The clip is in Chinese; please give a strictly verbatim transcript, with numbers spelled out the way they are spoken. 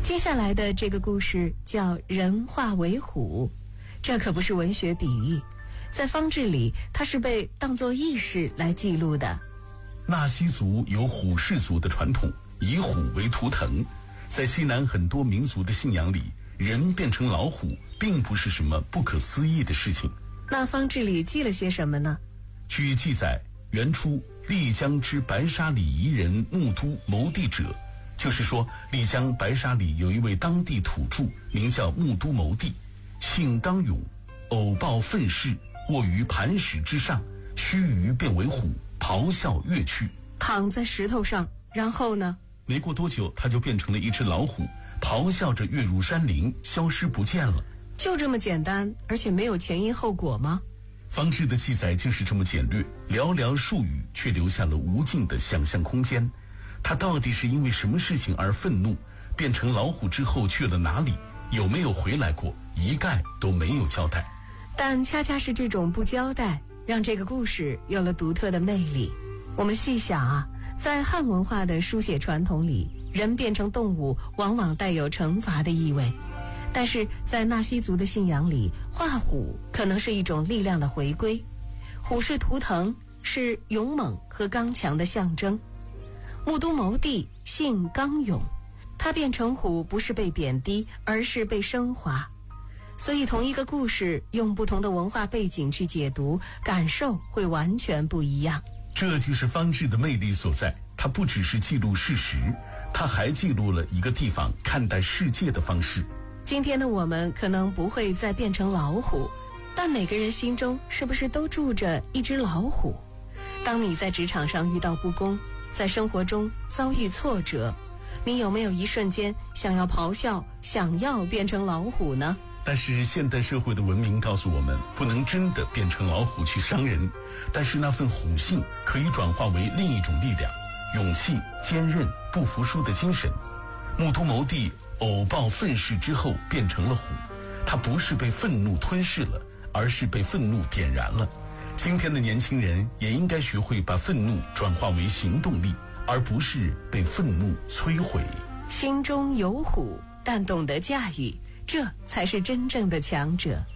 接下来的这个故事叫人化为虎，这可不是文学比喻，在方志里它是被当作轶事来记录的。 纳西族有虎氏族的传统，以虎为图腾。在西南很多民族的信仰里，人变成老虎并不是什么不可思议的事情。 那方志里记了些什么呢？ 据记载，原出丽江之白沙里彝人木都牟地者，就是说丽江白沙里有一位当地土著名叫木都牟地，性刚勇，偶抱愤世，卧于磐石之上，须臾变为虎，咆哮跃去。 躺在石头上，然后呢？ 没过多久，他就变成了一只老虎，咆哮着跃入山林，消失不见了。 就这么简单，而且没有前因后果吗？ 方志的记载就是这么简略，寥寥数语却留下了无尽的想象空间。他到底是因为什么事情而愤怒？变成老虎之后去了哪里？有没有回来过？一概都没有交代。 但恰恰是这种不交代，让这个故事有了独特的魅力。我们细想啊，在汉文化的书写传统里，人变成动物往往带有惩罚的意味，但是在纳西族的信仰里，画虎可能是一种力量的回归。虎是图腾，是勇猛和刚强的象征。木都牟地性刚勇，他变成虎不是被贬低，而是被升华。所以同一个故事，用不同的文化背景去解读，感受会完全不一样。 这就是方志的魅力所在，它不只是记录事实，它还记录了一个地方看待世界的方式。 今天的我们可能不会再变成老虎，但每个人心中是不是都住着一只老虎？当你在职场上遇到不公，在生活中遭遇挫折，你有没有一瞬间想要咆哮，想要变成老虎呢？ 但是现代社会的文明告诉我们，不能真的变成老虎去伤人，但是那份虎性可以转化为另一种力量，勇气、坚韧、不服输的精神。木都牟地偶抱愤世之后变成了虎，他不是被愤怒吞噬了，而是被愤怒点燃了。今天的年轻人也应该学会把愤怒转化为行动力，而不是被愤怒摧毁。 心中有虎，但懂得驾驭，这才是真正的强者。